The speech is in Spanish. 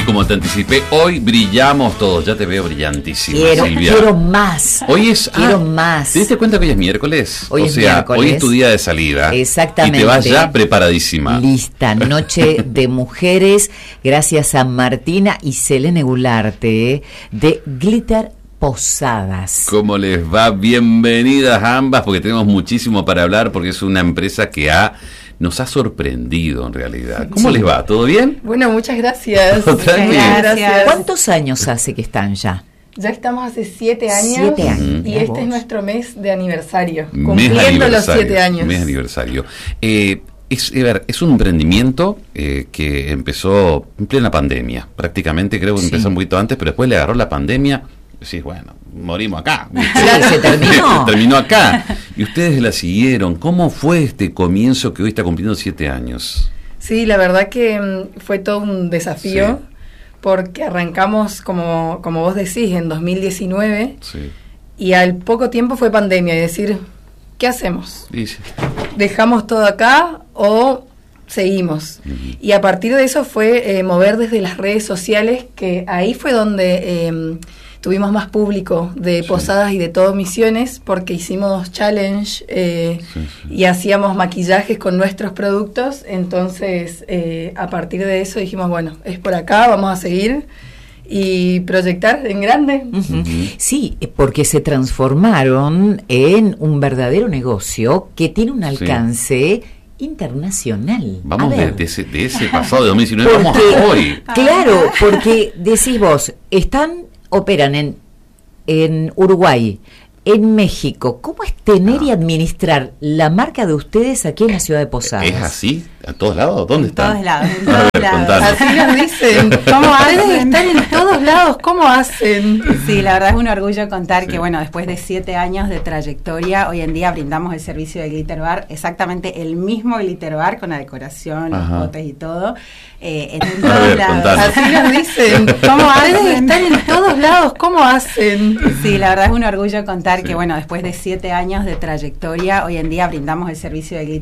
como te anticipé, hoy brillamos todos. Ya te veo brillantísima, Silvia. Quiero más. Hoy es. Quiero más. ¿Te diste cuenta que hoy es miércoles? Hoy es miércoles. Hoy es tu día de salida. Exactamente. Y te vas ya preparadísima. Lista. Noche de mujeres. Gracias a Martina y Selene Gularte de Glitter Posadas. ¿Cómo les va? Bienvenidas a ambas, porque tenemos muchísimo para hablar, porque es una empresa que nos ha sorprendido en realidad. ¿Cómo les va? ¿Todo bien? Bueno, muchas gracias. Gracias. ¿Cuántos años hace que están ya? Ya estamos hace 7 años. 7 años. Y este es nuestro mes de aniversario. Cumpliendo los 7 años. Mes aniversario. Es un emprendimiento que empezó en plena pandemia. Prácticamente creo que empezó un poquito antes, pero después le agarró la pandemia. Decís, bueno, morimos acá. Se terminó. Terminó acá. Y ustedes la siguieron. ¿Cómo fue este comienzo que hoy está cumpliendo 7 años? Sí, la verdad que fue todo un desafío, porque arrancamos, como vos decís, en 2019, y al poco tiempo fue pandemia, y decir, ¿qué hacemos? ¿Dejamos todo acá o seguimos? Y a partir de eso fue mover desde las redes sociales, que ahí fue donde tuvimos más público de posadas y de todo misiones, porque hicimos challenge y hacíamos maquillajes con nuestros productos. Entonces a partir de eso dijimos, bueno, es por acá, vamos a seguir y proyectar en grande. Sí, porque se transformaron en un verdadero negocio que tiene un alcance internacional. Vamos de ese pasado de 2019, vamos a hoy. Claro, porque decís vos, operan en Uruguay, en México. ¿Cómo es tener y administrar la marca de ustedes aquí en la ciudad de Posadas? ¿Es así? ¿A todos lados? ¿Dónde están? En todos lados. Así nos dicen. ¿Cómo hacen? Están en todos lados. ¿Cómo hacen? Sí, la verdad es un orgullo contar que, bueno, después de 7 años de trayectoria, hoy en día brindamos el servicio de Glitter Bar, exactamente el mismo Glitter Bar con la decoración, los botes y todo. En todos lados. Así nos dicen. ¿Cómo hacen? Están en todos lados. ¿Cómo hacen? Sí, la verdad es un orgullo contar que, bueno, después de 7 años de trayectoria, hoy en día brindamos el servicio de Glitter